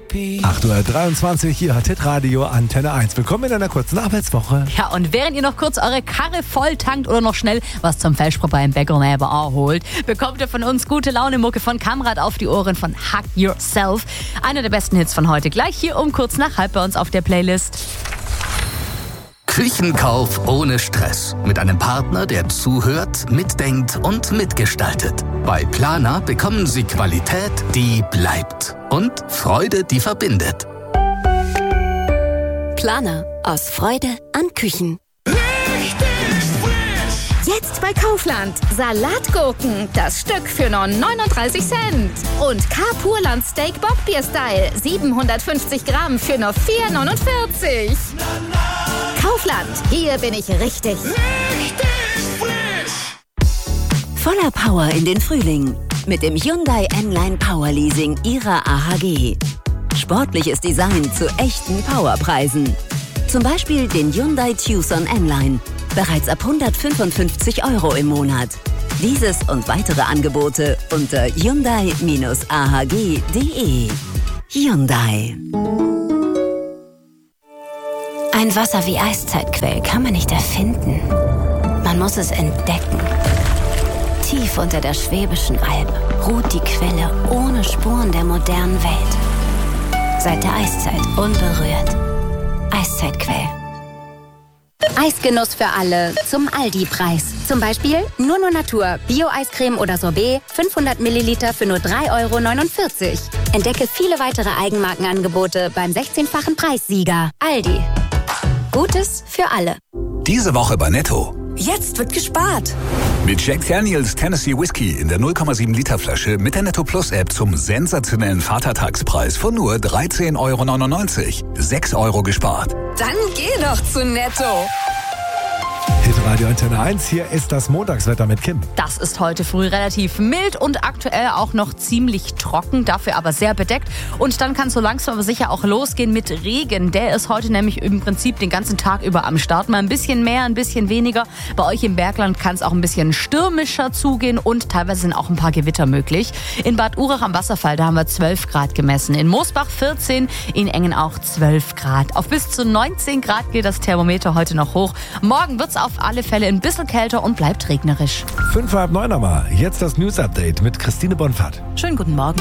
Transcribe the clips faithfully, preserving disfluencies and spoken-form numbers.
acht Uhr dreiundzwanzig, hier hat Hitradio Antenne eins. Willkommen in einer kurzen Arbeitswoche. Ja, und während ihr noch kurz eure Karre voll tankt oder noch schnell was zum Fellspruch beim Bäcker nebenan holt, bekommt ihr von uns gute Laune-Mucke von Kamrad auf die Ohren von Hug Yourself. Einer der besten Hits von heute. Gleich hier um kurz nach halb bei uns auf der Playlist. Küchenkauf ohne Stress. Mit einem Partner, der zuhört, mitdenkt und mitgestaltet. Bei Planer bekommen Sie Qualität, die bleibt. Und Freude, die verbindet. Planer. Aus Freude an Küchen. Jetzt bei Kaufland. Salatgurken, das Stück für nur neununddreißig Cent. Und K-Purland Steak Bockbier Style, siebenhundertfünfzig Gramm für nur vier neunundvierzig. Kaufland, hier bin ich richtig. Richtig frisch. Voller Power in den Frühling. Mit dem Hyundai N-Line Power Leasing Ihrer A H G. Sportliches Design zu echten Powerpreisen. Zum Beispiel den Hyundai Tucson N-Line. Bereits ab hundertfünfundfünfzig Euro im Monat. Dieses und weitere Angebote unter Hyundai A H G punkt de. Hyundai. Ein Wasser wie Eiszeitquell kann man nicht erfinden. Man muss es entdecken. Tief unter der Schwäbischen Alb ruht die Quelle ohne Spuren der modernen Welt. Seit der Eiszeit unberührt. Eiszeitquell. Eisgenuss für alle zum Aldi-Preis. Zum Beispiel Nurno Natur, Bio-Eiscreme oder Sorbet, fünfhundert Milliliter für nur drei Euro neunundvierzig. Entdecke viele weitere Eigenmarkenangebote beim sechzehnfachen Preissieger. Aldi. Gutes für alle. Diese Woche bei Netto. Jetzt wird gespart. Mit Jack Daniels Tennessee Whiskey in der null Komma sieben Liter Flasche mit der Netto Plus App zum sensationellen Vatertagspreis von nur dreizehn Euro neunundneunzig. sechs Euro gespart. Dann geh doch zu Netto. Hitradio Antenne eins, hier ist das Montagswetter mit Kim. Das ist heute früh relativ mild und aktuell auch noch ziemlich trocken, dafür aber sehr bedeckt. Und dann kann es so langsam aber sicher auch losgehen mit Regen. Der ist heute nämlich im Prinzip den ganzen Tag über am Start. Mal ein bisschen mehr, ein bisschen weniger. Bei euch im Bergland kann es auch ein bisschen stürmischer zugehen und teilweise sind auch ein paar Gewitter möglich. In Bad Urach am Wasserfall, da haben wir zwölf Grad gemessen. In Moosbach vierzehn, in Engen auch zwölf Grad. Auf bis zu neunzehn Grad geht das Thermometer heute noch hoch. Morgen wird es auf alle Fälle ein bisschen kälter und bleibt regnerisch. Fünf vor halb neun nochmal. Jetzt das News-Update mit Christine Bonfart. Schönen guten Morgen.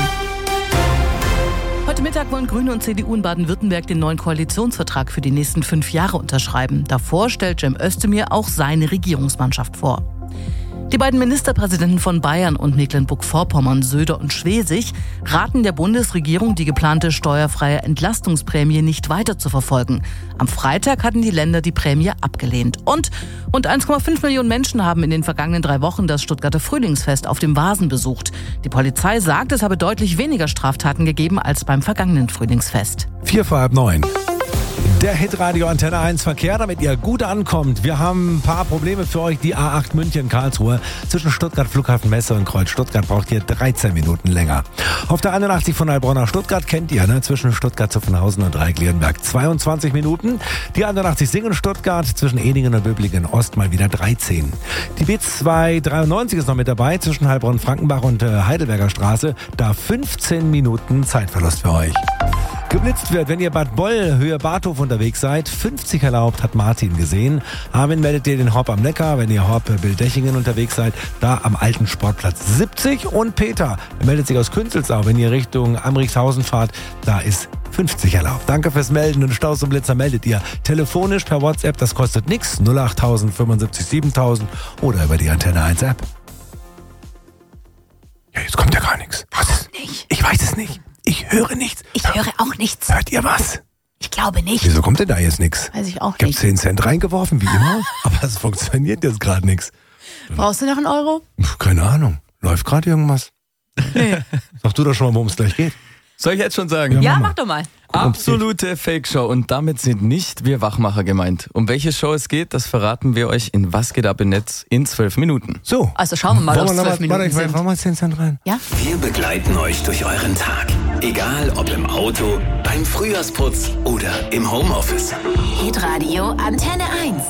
Heute Mittag wollen Grüne und C D U in Baden-Württemberg den neuen Koalitionsvertrag für die nächsten fünf Jahre unterschreiben. Davor stellt Cem Özdemir auch seine Regierungsmannschaft vor. Die beiden Ministerpräsidenten von Bayern und Mecklenburg-Vorpommern, Söder und Schwesig, raten der Bundesregierung, die geplante steuerfreie Entlastungsprämie nicht weiter zu verfolgen. Am Freitag hatten die Länder die Prämie abgelehnt. Und rund eins Komma fünf Millionen Menschen haben in den vergangenen drei Wochen das Stuttgarter Frühlingsfest auf dem Vasen besucht. Die Polizei sagt, es habe deutlich weniger Straftaten gegeben als beim vergangenen Frühlingsfest. Vier vor halb neun. Der Hitradio Antenne eins Verkehr, damit ihr gut ankommt. Wir haben ein paar Probleme für euch. Die A acht München-Karlsruhe zwischen Stuttgart Flughafen Messe und Kreuz Stuttgart braucht ihr dreizehn Minuten länger. Auf der einundachtzig von Heilbronn nach Stuttgart kennt ihr, ne? Zwischen Stuttgart Zuffenhausen und Dreiecklerenberg zweiundzwanzig Minuten. Die einundachtzig Singen-Stuttgart zwischen Eningen und Böblingen Ost mal wieder dreizehn. Die B zweihundertdreiundneunzig ist noch mit dabei zwischen Heilbronn-Frankenbach und äh, Heidelberger Straße. Da fünfzehn Minuten Zeitverlust für euch. Geblitzt wird, wenn ihr Bad Boll, Höhe Badhof unterwegs seid. fünfzig erlaubt, hat Martin gesehen. Armin meldet ihr den Hop am Neckar. Wenn ihr Hop Bildechingen unterwegs seid, da am alten Sportplatz siebzig. Und Peter meldet sich aus Künzelsau. Wenn ihr Richtung Amrichshausen fahrt, da ist fünfzig erlaubt. Danke fürs Melden. Und Staus und Blitzer meldet ihr telefonisch per WhatsApp. Das kostet nichts. null achttausend fünfundsiebzig siebentausend oder über die Antenne eins App. Ja, jetzt kommt ja gar nichts. Was ist? Nicht. Ich weiß es nicht. Ich höre nichts. Ich höre auch nichts. Hört ihr was? Ich glaube nicht. Wieso kommt denn da jetzt nichts? Weiß ich auch Ich habe nicht. zehn Cent reingeworfen, wie immer, aber es funktioniert jetzt gerade nichts. Brauchst du noch einen Euro? Keine Ahnung. Läuft gerade irgendwas? Nee. Sag du doch schon mal, worum es gleich geht. Soll ich jetzt schon sagen? Ja, mach mach mal. doch mal. Absolute Fake-Show und damit sind nicht wir Wachmacher gemeint. Um welche Show es geht, das verraten wir euch in Was geht ab im Netz in zwölf Minuten. So. Also schauen wir mal, ob es zwölf Minuten Warte, ich sind. mach mal zehn Cent rein. Ja? Wir begleiten euch durch euren Tag. Egal ob im Auto, beim Frühjahrsputz oder im Homeoffice. Hitradio Antenne eins.